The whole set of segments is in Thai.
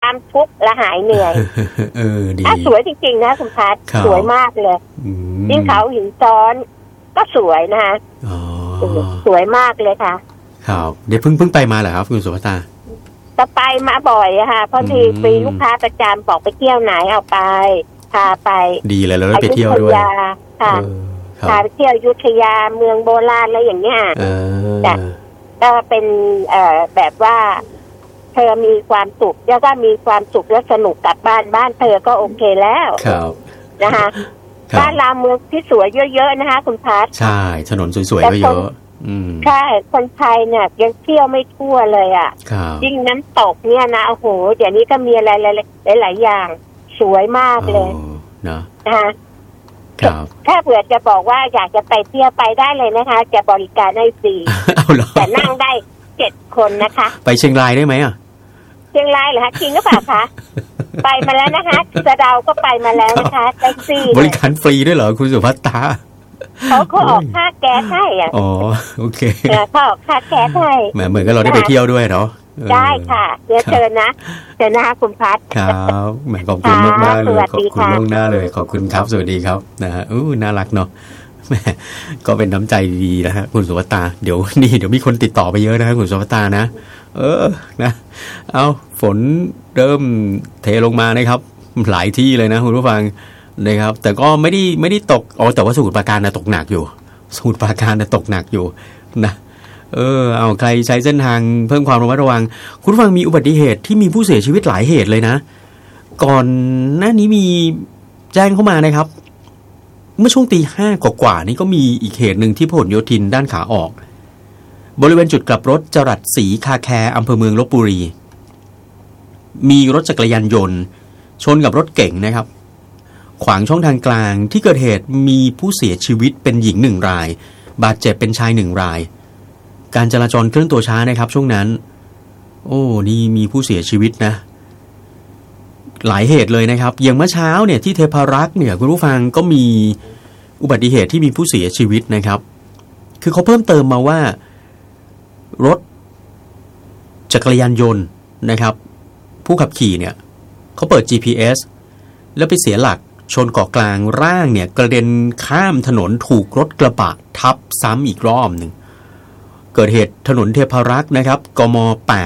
ความทุกข์และหายเหนื่อยดีสวยจริงๆนะคุณพัฒน์สวยมากเลยยิ่งเขาหินซ้อนก็สวยนะคะสวยมากเลยค่ะครับเดี๋ยวเพิ่งไปมาเหรอครับคุณสุภัตตาจะไปมาบ่อยค่ะเพราะที่มีลูกค้าประจำบอกไปเที่ยวไหนเอาไปพาไปดีเลยแล้วไปเที่ยวด้วยค่ะพาไปเที่ยวอยุธยาเมืองโบราณอะไรอย่างเงี้ยแต่ก็เป็นแบบว่าเธอมีความสุขแล้วก็มีความสุขและสนุกกับบ้านเธอก็โอเคแล้วนะคะบ้านเราเมืองที่สวยเยอะๆนะคะคุณพัฒน์ใช่ถนนสวยๆก็เยอะใช่คนไทยเนี่ยยังเที่ยวไม่ทั่วเลยอ่ะยิ่งน้ำตกเนี่ยนะโอ้โหเดี๋ยวนี้ก็มีอะไรหลายอย่างสวยมากเลยนะคะถ้าเผื่อจะบอกว่าอยากจะไปเที่ยวไปได้เลยนะคะจะบริการให้ฟรีแต่นั่งได้7 คนนะคะไปเชียงรายได้ไหมอ่ะเชียงรายเหรอคะจริงหรือเปล่าคะไปมาแล้วนะคะสะเดาก็ไปมาแล้วนะคะแท็กซี่บริการฟรีด้วยเหรอคุณสุภัตตาเขาออกค่าแก๊สให้อ่ะอ๋อโอเคเขาออกค่าแก๊สให้เหมือนกับเราได้ไปเที่ยวด้วยเนาะได้ค่ะเดี๋ยวเชิญนะคุณพัฒน์ครับแหมขอบคุณมากๆเลยขอบคุณล่วงหน้าเลยขอบคุณครับสวัสดีครับนะฮะน่ารักเนาะแหมก็เป็นน้ำใจดีนะฮะคุณสุภัตตาเดี๋ยวมีคนติดต่อไปเยอะนะคุณสุภัตตานะนะเอาฝนเริ่มเทลงมานะครับหลายที่เลยนะคุณผู้ฟังนะครับแต่ก็ไม่ได้ตกแต่ว่าสมุทรปราการน่ะตกหนักอยู่สมุทรปราการน่ะตกหนักอยู่นะเอาใครใช้เส้นทางเพิ่มความระมัดระวังคุณผู้ฟังมีอุบัติเหตุที่มีผู้เสียชีวิตหลายเหตุเลยนะก่อนหน้านี้มีแจ้งเข้ามานะครับเมื่อช่วง 5:00 กว่านี่ก็มีอีกเหตุหนึ่งที่พหลโยธินด้านขาออกบริเวณจุดกลับรถจรัสศรีคาแคร์อำเภอเมืองลพบุรีมีรถจักรยานยนต์ชนกับรถเก๋งนะครับขวางช่องทางกลางที่เกิดเหตุมีผู้เสียชีวิตเป็นหญิง1 รายบาดเจ็บเป็นชาย1 รายการจราจรเคลื่อนตัวช้านะครับช่วงนั้นนี่มีผู้เสียชีวิตนะหลายเหตุเลยนะครับอย่างเมื่อเช้าเนี่ยที่เทพารักษ์เนี่ยคุณผู้ฟังก็มีอุบัติเหตุที่มีผู้เสียชีวิตนะครับคือเขาเพิ่มเติมมาว่ารถจักรยานยนต์นะครับผู้ขับขี่เนี่ยเขาเปิด GPS แล้วไปเสียหลักชนเกาะกลางร่างเนี่ยกระเด็นข้ามถนนถูกรถกระบะทับซ้ำอีกรอบหนึ่งเกิดเหตุถนนเทพารักษ์นะครับกม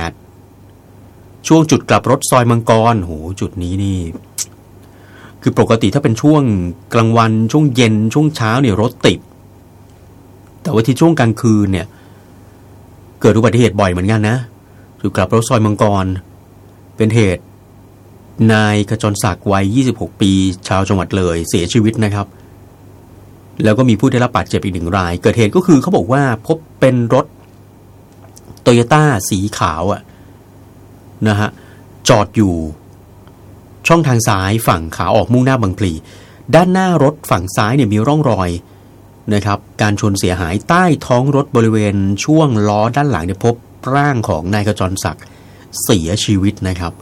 8ช่วงจุดกลับรถซอยมังกรโหจุดนี้นี่คือปกติถ้าเป็นช่วงกลางวันช่วงเย็นช่วงเช้าเนี่ยรถติดแต่ว่าที่ช่วงกลางคืนเนี่ยเกิดอุบัติเหตุบ่อยเหมือนกันนะจุดกลับรถซอยมังกรเป็นเหตุนายขจรศักดิ์วัย26 ปีชาวจังหวัดเลยเสียชีวิตนะครับแล้วก็มีผู้ได้รับบาดเจ็บอีก1 รายเกิดเหตุก็คือเขาบอกว่าพบเป็นรถโตโยต้าสีขาวนะฮะจอดอยู่ช่องทางซ้ายฝั่งขาออกมุ่งหน้าบางพลีด้านหน้ารถฝั่งซ้ายเนี่ยมีร่องรอยนะครับการชนเสียหายใต้ท้องรถบริเวณช่วงล้อด้านหลังเนี่ยพบร่างของนายขจรศักดิ์เสียชีวิตนะครับ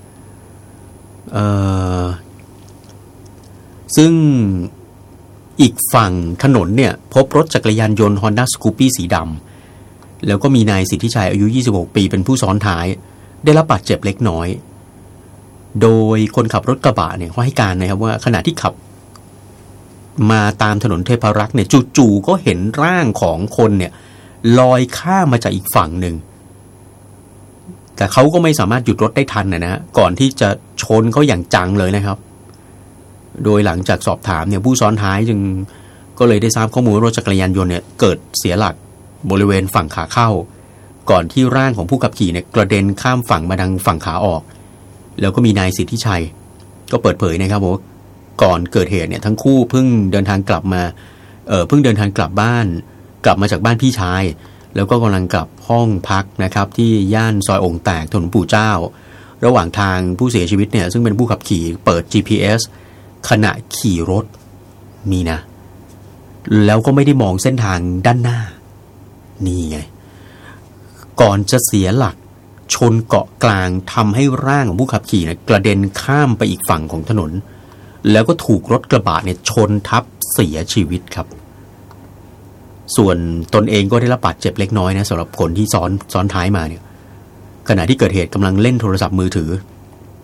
ซึ่งอีกฝั่งถนนเนี่ยพบรถจักรยานยนต์ Honda Scoopy สีดำแล้วก็มีนายสิทธิชัยอายุ26 ปีเป็นผู้ซ้อนท้ายได้รับบาดเจ็บเล็กน้อยโดยคนขับรถกระบะเนี่ยเขาให้การนะครับว่าขณะที่ขับมาตามถนนเทพารักษ์เนี่ยจู่ๆก็เห็นร่างของคนเนี่ยลอยข้ามมาจากอีกฝั่งหนึ่งแต่เขาก็ไม่สามารถหยุดรถได้ทันนะฮะก่อนที่จะชนเขาอย่างจังเลยนะครับโดยหลังจากสอบถามเนี่ยผู้ซ้อนท้ายจึงก็เลยได้ทราบข้อมูลว่ารถจักรยานยนต์เนี่ยเกิดเสียหลักบริเวณฝั่งขาเข้าก่อนที่ร่างของผู้ขับขี่เนี่ยกระเด็นข้ามฝั่งมาทางฝั่งขาออกแล้วก็มีนายสิทธิชัยก็เปิดเผยนะครับว่าก่อนเกิดเหตุเนี่ยทั้งคู่เพิ่งเดินทางกลับบ้านกลับมาจากบ้านพี่ชายแล้วก็กำลังกลับห้องพักนะครับที่ย่านซอยองค์แตกถนนปู่เจ้าระหว่างทางผู้เสียชีวิตเนี่ยซึ่งเป็นผู้ขับขี่เปิด GPS ขณะขี่รถนี่นะแล้วก็ไม่ได้มองเส้นทางด้านหน้านี่ไงก่อนจะเสียหลักชนเกาะกลางทำให้ร่างของผู้ขับขี่เนี่ยกระเด็นข้ามไปอีกฝั่งของถนนแล้วก็ถูกรถกระบะเนี่ยชนทับเสียชีวิตครับส่วนตนเองก็ได้รับบาดเจ็บเล็กน้อยนะสำหรับคนที่ซ้อนท้ายมาเนี่ยขณะที่เกิดเหตุกำลังเล่นโทรศัพท์มือถือ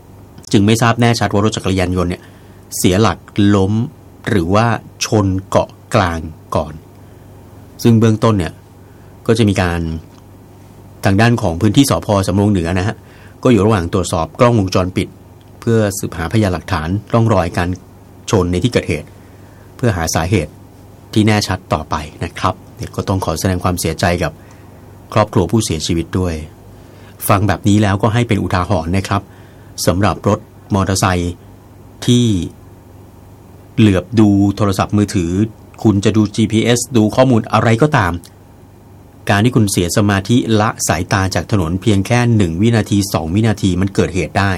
จึงไม่ทราบแน่ชัดว่ารถจักรยานยนต์เนี่ยเสียหลักล้มหรือว่าชนเกาะกลางก่อนซึ่งเบื้องต้นเนี่ยก็จะมีการทางด้านของพื้นที่สภ.สำโรงเหนือนะฮะก็อยู่ระหว่างตรวจสอบกล้องวงจรปิดเพื่อสืบหาพยานหลักฐานร่องรอยการชนในที่เกิดเหตุเพื่อหาสาเหตุที่แน่ชัดต่อไปนะครับก็ต้องขอแสดงความเสียใจกับครอบครัวผู้เสียชีวิตด้วยฟังแบบนี้แล้วก็ให้เป็นอุทาหรณ์นะครับสำหรับรถมอเตอร์ไซค์ที่เหลือบดูโทรศัพท์มือถือคุณจะดู GPS ดูข้อมูลอะไรก็ตามการที่คุณเสียสมาธิละสายตาจากถนนเพียงแค่1วินาที2วินาทีมันเกิดเหตุได้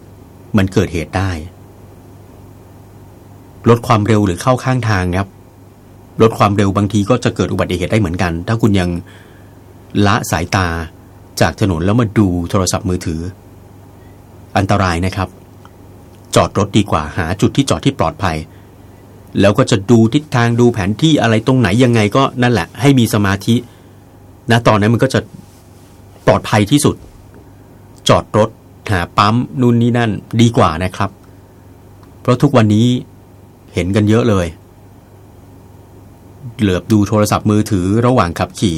ลดความเร็วหรือเข้าข้างทางครับลดความเร็วบางทีก็จะเกิดอุบัติเหตุได้เหมือนกันถ้าคุณยังละสายตาจากถนนแล้วมาดูโทรศัพท์มือถืออันตรายนะครับจอดรถดีกว่าหาจุดที่จอดที่ปลอดภัยแล้วก็จะดูทิศทางดูแผนที่อะไรตรงไหนยังไงก็นั่นแหละให้มีสมาธินะตอนนั้นมันก็จะปลอดภัยที่สุดจอดรถหาปั๊มนู่นนี่นั่นดีกว่านะครับเพราะทุกวันนี้เห็นกันเยอะเลยเหลือบดูโทรศัพท์มือถือระหว่างขับขี่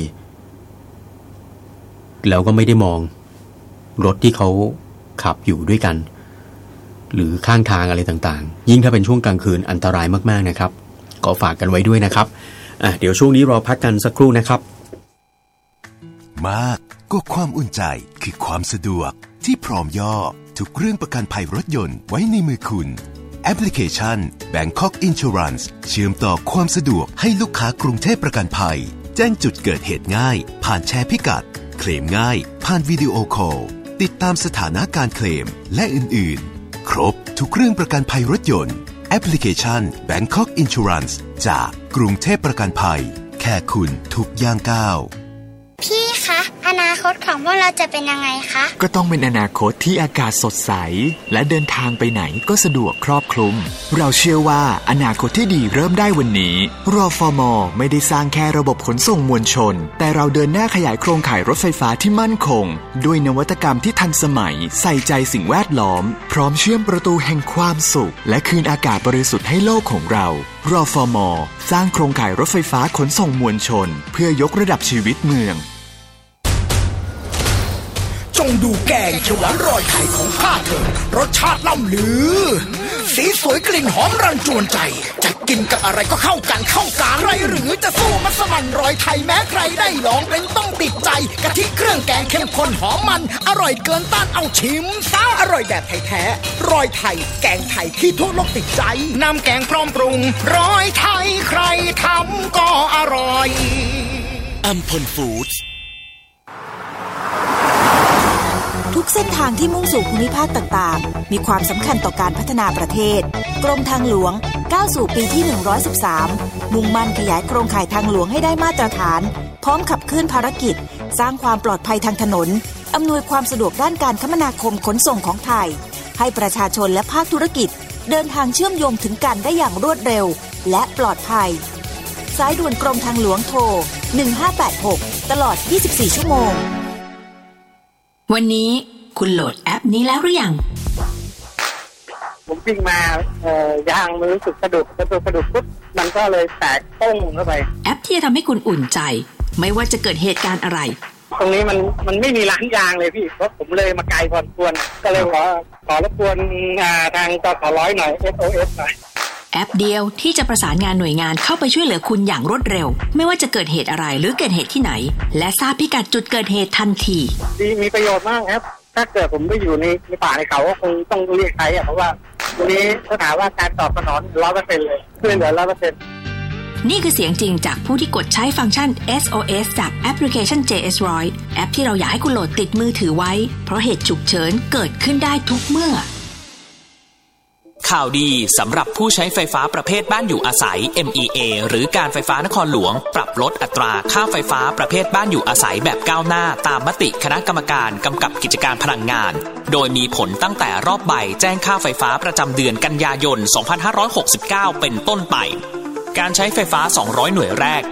แล้วก็ไม่ได้มองรถที่เขาขับอยู่ด้วยกันหรือข้างทางอะไรต่างๆยิ่งถ้าเป็นช่วงกลางคืนอันตรายมากๆนะครับก็ฝากกันไว้ด้วยนะครับเดี๋ยวช่วงนี้รอพักกันสักครู่นะครับมากก็ความอุ่นใจคือความสะดวกที่พร้อมย่อทุกเรื่องประกันภัยรถยนต์ไว้ในมือคุณแอปพลิเคชัน Bangkok Insurance เชื่อมต่อความสะดวกให้ลูกค้ากรุงเทพประกันภัยแจ้งจุดเกิดเหตุง่ายผ่านแชร์พิกัดเคลมง่ายผ่านวิดีโอคอลติดตามสถานะการเคลมและอื่นๆครบทุกเรื่องประกันภัยรถยนต์แอปพลิเคชัน Bangkok Insurance จากกรุงเทพประกันภัยแค่คุณทุกย่างก้าวพี่คะอนาคตของพวกเราจะเป็นยังไงคะก็ต้องเป็นอนาคตที่อากาศสดใสและเดินทางไปไหนก็สะดวกครอบคลุมเราเชื่อว่าอนาคตที่ดีเริ่มได้วันนี้รฟม.ไม่ได้สร้างแค่ระบบขนส่งมวลชนแต่เราเดินหน้าขยายโครงข่ายรถไฟฟ้าที่มั่นคงด้วยนวัตกรรมที่ทันสมัยใส่ใจสิ่งแวดล้อมพร้อมเชื่อมประตูแห่งความสุขและคืนอากาศบริสุทธิ์ให้โลกของเรารฟม.สร้างโครงข่ายรถไฟฟ้าขนส่งมวลชนเพื่อยกระดับชีวิตเมืองจงดูแกงเขียวหวานรอยไข่ของข้าเถิดรสชาติล่ำลือสีสวยกลิ่นหอมรันจวนใจจะกินกับอะไรก็เข้ากันใครหรือจะสู้มัสมั่นรอยไทยแม้ใครได้ลองเป็นต้องติดใจกะทิเครื่องแกงเข้มข้นหอมมันอร่อยเกินต้านเอาชิมซะอร่อยแบบแท้ๆรอยไทยแกงไทยที่ทั่วโลกติดใจน้ำแกงพร้อมปรุงรอยไทยใครทำก็อร่อยอัมพลฟู้ดทุกเส้นทางที่มุ่งสู่ภูมิภาคต่างๆมีความสำคัญต่อการพัฒนาประเทศกรมทางหลวงก้าวสู่ปีที่113มุ่งมั่นขยายโครงข่ายทางหลวงให้ได้มาตรฐานพร้อมขับเคลื่อนภารกิจสร้างความปลอดภัยทางถนนอำนวยความสะดวกด้านการคมนาคมขนส่งของไทยให้ประชาชนและภาคธุรกิจเดินทางเชื่อมโยงถึงกันได้อย่างรวดเร็วและปลอดภัยสายด่วนกรมทางหลวงโทร1586ตลอด24ชั่วโมงวันนี้คุณโหลดแอปนี้แล้วหรือยังผมวิ่งมายางมือรู้สึกกระดุกปุ๊บมันก็เลยแตกป้งเข้าไปแอปที่จะทำให้คุณอุ่นใจไม่ว่าจะเกิดเหตุการณ์อะไรตรงนี้มันไม่มีร้านยางเลยพี่เพราะผมเลยมาไกลพอสมควรก็เลยขอรบกวนทางจส.100หน่อย SOS หน่อยแอปเดียวที่จะประสานงานหน่วยงานเข้าไปช่วยเหลือคุณอย่างรวดเร็วไม่ว่าจะเกิดเหตุอะไรหรือเกิดเหตุที่ไหนและทราบพิกัดจุดเกิดเหตุทันทีมีประโยชน์มากครับถ้าเกิดผมไปอยู่ในป่าในเขาก็คงต้องเรียกใครเพราะว่าวันนี้ถ้าถามว่าการตอบสนอง 100% เลยช่วยเหลือ 100% นี่คือเสียงจริงจากผู้ที่กดใช้ฟังก์ชัน SOS จากแอปพลิเคชัน JS100 แอปที่เราอยากให้คุณโหลดติดมือถือไว้เพราะเหตุฉุกเฉินเกิดขึ้นได้ทุกเมื่อข่าวดีสำหรับผู้ใช้ไฟฟ้าประเภทบ้านอยู่อาศัย MEA หรือการไฟฟ้านครหลวงปรับลดอัตราค่าไฟฟ้าประเภทบ้านอยู่อาศัยแบบก้าวหน้าตามมติคณะกรรมการกำกับกิจการพลังงานโดยมีผลตั้งแต่รอบใบแจ้งค่าไฟฟ้าประจำเดือนกันยายน 2569 เป็นต้นไปการใช้ไฟฟ้า200หน่วยแรก